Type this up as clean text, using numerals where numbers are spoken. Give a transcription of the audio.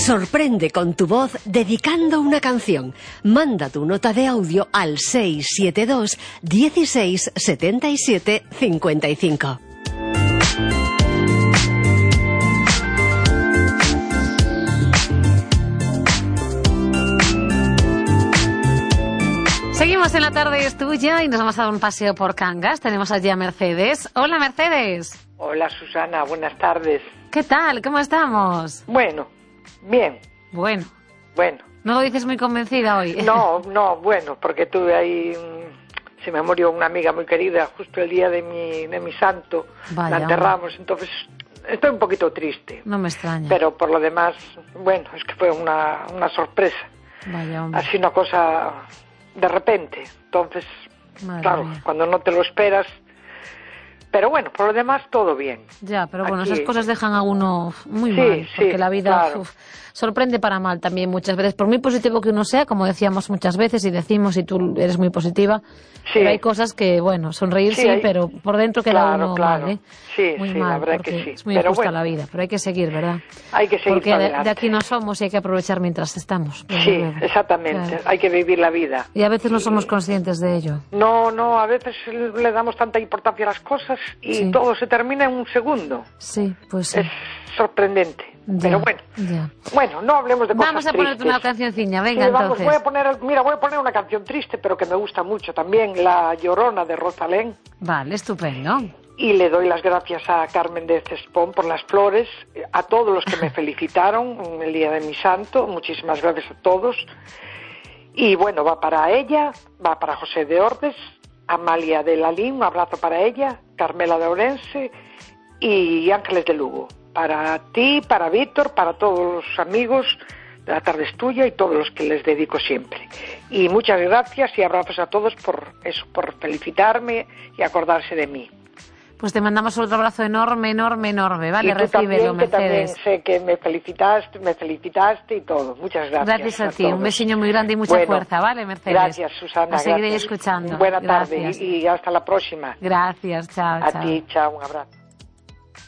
Sorprende con tu voz dedicando una canción. Manda tu nota de audio al 672 16 77 55. Seguimos en La Tarde es Tuya y nos vamos a dar un paseo por Cangas. Tenemos allí a Mercedes. Hola, Mercedes. Hola, Susana. Buenas tardes. ¿Qué tal? ¿Cómo estamos? Bueno, bien. Bueno. ¿No lo dices muy convencida hoy? No, bueno, porque tuve ahí... se me murió una amiga muy querida justo el día de mi santo. Vaya, la enterramos, entonces estoy un poquito triste. No me extraña. Pero por lo demás, bueno, es que fue una sorpresa. Vaya, hombre. Así una cosa de repente. Entonces, Madre claro, mía. cuando no te lo esperas... Pero bueno, por lo demás todo bien. Ya, pero bueno, Aquí... esas cosas dejan a uno muy mal, porque la vida claro. Sorprende para mal también muchas veces. Por muy positivo que uno sea, como decíamos muchas veces y decimos, y tú eres muy positiva, pero hay cosas que, bueno, sonreír sí, pero por dentro queda uno mal, ¿eh? Sí, muy sí, mal, la verdad porque que sí. es muy pero injusta bueno, la vida, pero hay que seguir, ¿verdad? Hay que seguir porque adelante. de aquí no somos y hay que aprovechar mientras estamos. Sí, luego. exactamente, Claro. hay que vivir la vida. Y a veces no somos conscientes de ello. No, a veces le damos tanta importancia a las cosas y todo se termina en un segundo. Sí, pues sí. Es sorprendente, pero bueno. Ya. Bueno, no hablemos de cosas Vamos a ponerte tristes. una cancionciña, venga, Sí, vamos, entonces. voy a poner una canción triste, pero que me gusta mucho también, La Llorona de Rosalén. Vale, estupendo. Y le doy las gracias a Carmen de Cespón por las flores, a todos los que me felicitaron en el día de mi santo, muchísimas gracias a todos. Y bueno, va para ella, va para José de Ordes, Amalia de Lalín, un abrazo para ella, Carmela de Orense y Ángeles de Lugo. Para ti, para Víctor, para todos los amigos de La Tarde es Tuya y todos los que les dedico siempre. Y muchas gracias y abrazos a todos por eso, por felicitarme y acordarse de mí. Pues te mandamos otro abrazo enorme, ¿vale? Y tú Recíbelo, también, que también Mercedes. sé que me felicitaste y todo. Muchas gracias. Gracias a ti, todos. un besiño muy grande y mucha fuerza, ¿vale, Mercedes? Gracias, Susana. A seguir gracias. escuchando. Buena tarde Gracias. y hasta la próxima. Gracias, chao. A ti, chao, un abrazo.